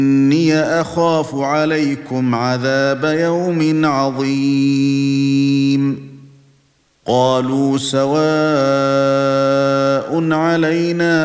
إني أخاف عليكم عذاب يوم عظيم قالوا سواء علينا